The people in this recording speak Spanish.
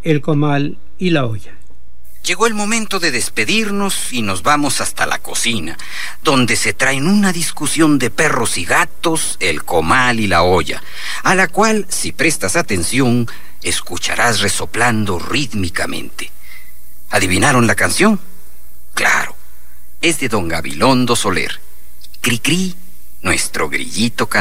el comal y la olla. Llegó el momento de despedirnos y nos vamos hasta la cocina, donde se traen una discusión de perros y gatos, el comal y la olla, a la cual, si prestas atención, escucharás resoplando rítmicamente. ¿Adivinaron la canción? Claro, es de don Gabilondo Soler. Cri-cri, nuestro grillito cantante.